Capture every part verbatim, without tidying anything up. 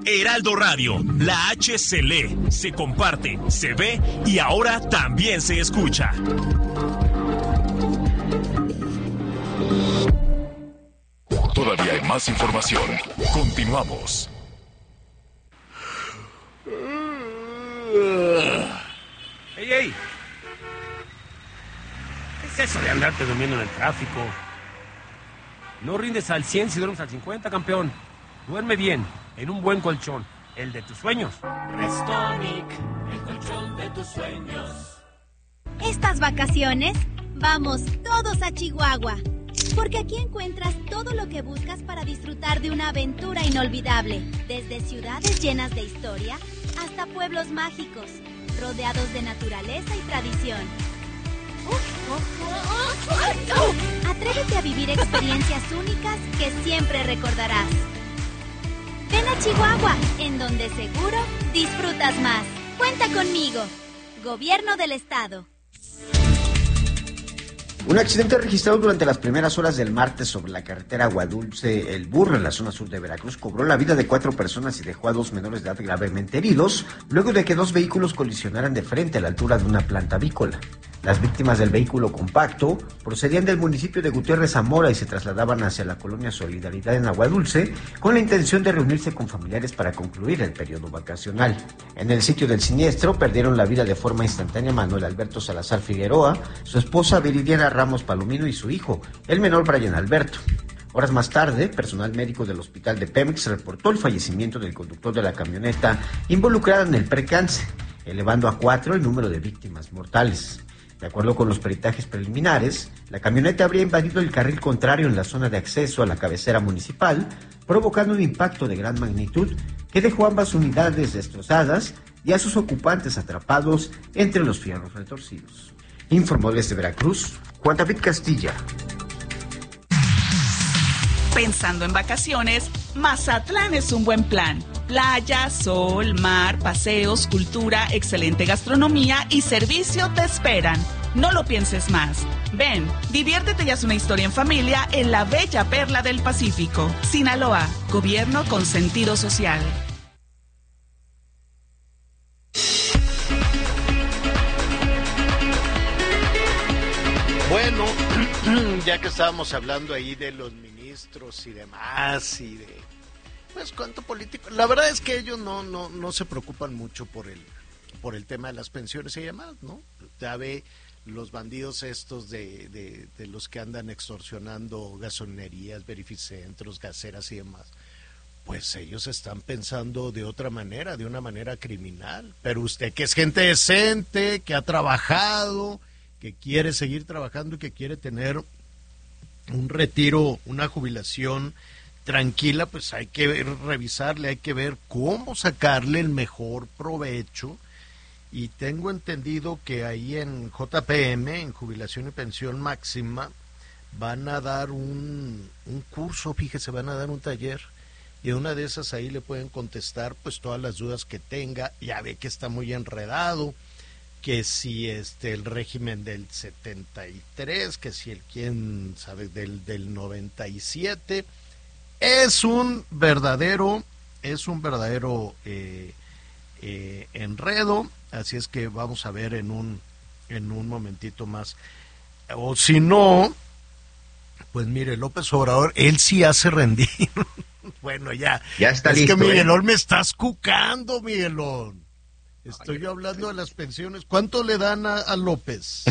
Heraldo Radio, la H se lee, se comparte, se ve y ahora también se escucha. Todavía hay más información. Continuamos. ¡Ey, ey! ¿Qué es eso de andarte durmiendo en el tráfico? No rindes al cien si duermes al cincuenta, campeón. Duerme bien, en un buen colchón, el de tus sueños. Restonic, el colchón de tus sueños. Estas vacaciones, vamos todos a Chihuahua. Porque aquí encuentras todo lo que buscas para disfrutar de una aventura inolvidable. Desde ciudades llenas de historia hasta pueblos mágicos, rodeados de naturaleza y tradición. Atrévete a vivir experiencias únicas que siempre recordarás. Ven a Chihuahua, en donde seguro disfrutas más. Cuenta conmigo. Gobierno del Estado. Un accidente registrado durante las primeras horas del martes sobre la carretera Aguadulce El Burro en la zona sur de Veracruz cobró la vida de cuatro personas y dejó a dos menores de edad gravemente heridos luego de que dos vehículos colisionaran de frente a la altura de una planta avícola. Las víctimas del vehículo compacto procedían del municipio de Gutiérrez Zamora y se trasladaban hacia la colonia Solidaridad en Aguadulce con la intención de reunirse con familiares para concluir el periodo vacacional. En el sitio del siniestro perdieron la vida de forma instantánea Manuel Alberto Salazar Figueroa, su esposa Viridiana Ramos Palomino y su hijo, el menor Brian Alberto. Horas más tarde, personal médico del hospital de Pemex reportó el fallecimiento del conductor de la camioneta involucrada en el percance, elevando a cuatro el número de víctimas mortales. De acuerdo con los peritajes preliminares, la camioneta habría invadido el carril contrario en la zona de acceso a la cabecera municipal, provocando un impacto de gran magnitud que dejó ambas unidades destrozadas y a sus ocupantes atrapados entre los fierros retorcidos. Informó desde Veracruz, Juan David Castilla. Pensando en vacaciones, Mazatlán es un buen plan. Playa, sol, mar, paseos, cultura, excelente gastronomía y servicio te esperan. No lo pienses más. Ven, diviértete y haz una historia en familia en la bella perla del Pacífico. Sinaloa, gobierno con sentido social. Bueno, ya que estábamos hablando ahí de los ministros y demás y de pues cuánto político, la verdad es que ellos no no no se preocupan mucho por el por el tema de las pensiones y demás, ¿no? Ya ve los bandidos estos de, de, de los que andan extorsionando gasolinerías, verificentros, gaseras y demás, pues ellos están pensando de otra manera, de una manera criminal. Pero usted que es gente decente, que ha trabajado, que quiere seguir trabajando y que quiere tener un retiro, una jubilación tranquila, pues hay que ver, revisarle, hay que ver cómo sacarle el mejor provecho. Y tengo entendido que ahí en J P M, en Jubilación y Pensión Máxima, van a dar un, un curso, fíjese, van a dar un taller, y una de esas ahí le pueden contestar pues todas las dudas que tenga. Ya ve que está muy enredado, que si este el régimen del setenta y tres, que si el quién sabe del, del noventa y siete, es un verdadero, es un verdadero eh, eh, enredo. Así es que vamos a ver en un en un momentito más. O si no, pues mire, López Obrador, él sí hace rendir. Bueno, ya. Ya está es listo. Es que Miguelón, ¿eh? me estás cucando, Miguelón. Estoy yo hablando de las pensiones. ¿Cuánto le dan a, a López?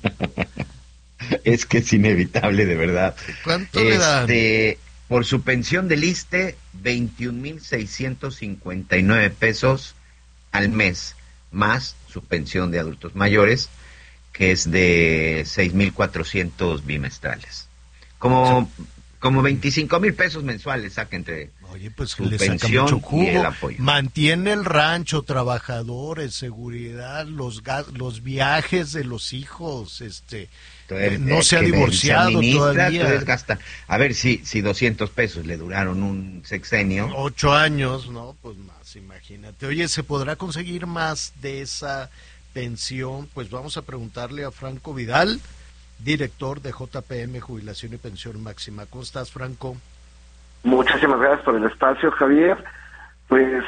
Es que es inevitable, de verdad. ¿Cuánto le dan? Este, por su pensión del ISSSTE, veintiún mil seiscientos cincuenta y nueve pesos al mes, más su pensión de adultos mayores, que es de seis mil cuatrocientos bimestrales. Como, sí. como veinticinco mil pesos mensuales saca entre Oye, pues su le pensión saca mucho jugo. Y el apoyo. Mantiene el rancho, trabajadores, seguridad, los gas, los viajes de los hijos, este... Eh, no se ha divorciado se todavía. Gasta. A ver, si si doscientos pesos le duraron un sexenio. Ocho años, ¿no? Pues más, imagínate. Oye, ¿se podrá conseguir más de esa pensión? Pues vamos a preguntarle a Franco Vidal, director de J P M, Jubilación y Pensión Máxima. ¿Cómo estás, Franco? Muchísimas gracias por el espacio, Javier. Pues